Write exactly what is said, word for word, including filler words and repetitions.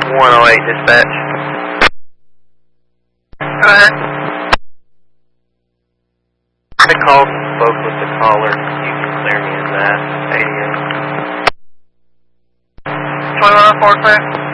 one oh eight dispatch. Go ahead. I called and spoke with the caller. You can clear me in that. eighty-eight. twenty-one oh four clear.